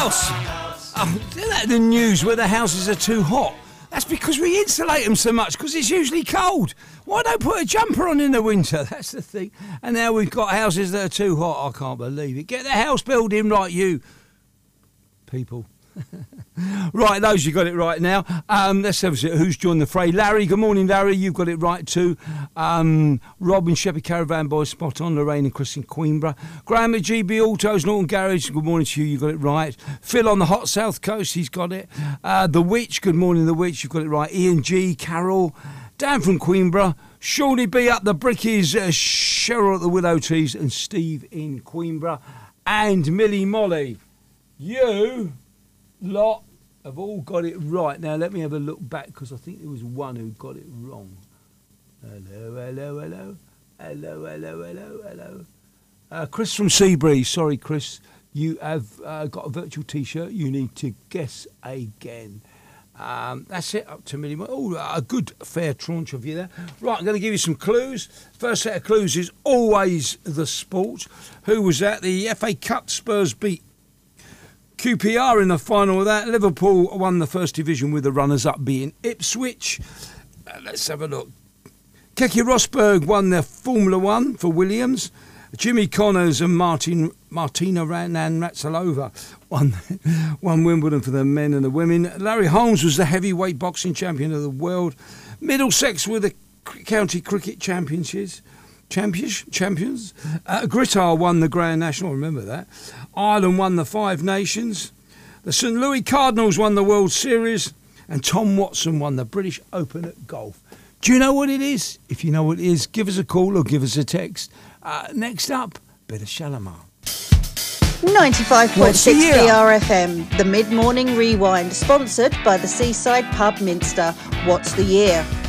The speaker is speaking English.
house. Isn't that the news where the houses are too hot? That's because we insulate them so much, because it's usually cold. Why don't put a jumper on in the winter? That's the thing. And now we've got houses that are too hot. I can't believe it. Get the house building right, you people. Right, those you got it right now. Let's have a see who's joined the fray. Larry, good morning, Larry. You've got it right too. Rob and Shepherd Caravan Boys, spot on. Lorraine and Chris in Queenborough. Graham at GB Autos, Norton Garage. Good morning to you. You got it right. Phil on the hot south coast. He's got it. The Witch. Good morning, the Witch. You've got it right. Ian G. Carol. Dan from Queenborough. Shawnee B up the Brickies. Cheryl at the Willow Tees, and Steve in Queenborough. And Millie Molly. You lot have all got it right. Now let me have a look back, because I think there was one who got it wrong. Hello. Chris from Seabreeze. Sorry, Chris. You have got a virtual T-shirt. You need to guess again. That's it, up to me. Oh, a good fair tranche of you there. Right, I'm going to give you some clues. First set of clues is always the sport. Who was that? The FA Cup. Spurs beat QPR in the final of that. Liverpool won the first division, with the runners-up being Ipswich. Let's have a look. Keke Rosberg won the Formula One for Williams. Jimmy Connors and Martina Navratilova won Wimbledon for the men and the women. Larry Holmes was the heavyweight boxing champion of the world. Middlesex were the county cricket champions. Grittar won the Grand National, remember that. Ireland won the Five Nations. The St Louis Cardinals won the World Series. And Tom Watson won the British Open at golf. Do you know what it is? If you know what it is, give us a call or give us a text. Next up, bit of Shalimar. 95.6 BRFM, the mid-morning rewind, sponsored by the Seaside Pub Minster. What's the year?